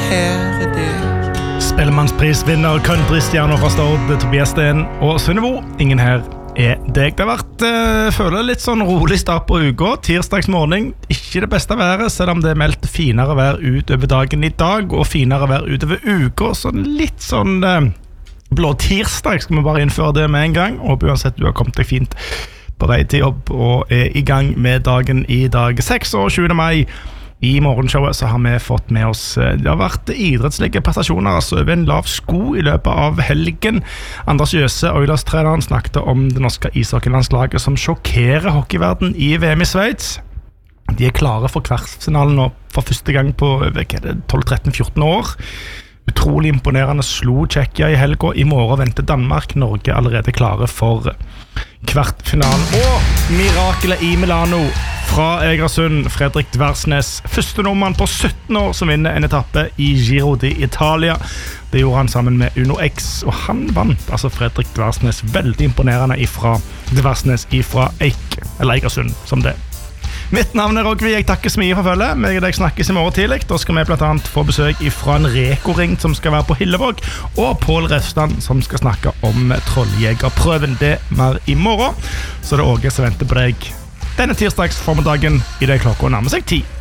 her det Spellemannsprisvinner countrystjerner fra Stord, Tobias Sten og Sunnebo. Ingen her deg. Det har vært, føler litt sånn rolig start på uka. Tirsdagsmorgen, ikke det beste været, selv om det meldt finere vær utover dagen i dag, og finere vær utover uka. Så litt sånn blå tirsdag skal vi bare innføre det med en gang. Håper uansett du har kommet deg fint på vei til jobb og i gang med dagen i dag 6 og 20. mai. I morgenshowet så har vi fått med oss det har vært idrettslige prestasjoner altså over en lav sko i løpet av helgen. Anders Jøse, Oilers-treneren, snakket om det norske ishockeylandslaget som sjokkerer hockeyverden i VM i Sveits. De klare for kvartfinalen nå for første gang på 12-13-14 år. Utrolig imponerende slo Tsjekkia i helga. I morgen venter Danmark. Norge allerede klare for kvartfinalen. Og mirakelet i Milano fra Egersund, Fredrik Dversnes, første nordmann på 17 år som vinner en etappe i Giro d'Italia. Det gjorde han sammen med Uno X, og han vant, altså Fredrik Dversnes, veldig imponerende ifra Dversnes ifra Egersund, som det. Mitt navn Rogvi, jeg takker så mye for følget. Meg og deg snakkes i morgen tidlig. Da skal vi blant annet få besøk fra en Reko-ring som skal være på Hillevåg, og Pål Refstand som skal snakke om trolljegerprøven. Det mer i morgen. Så det er Åge som venter på deg denne tirsdagsformiddagen i det klokka nærmer seg 10.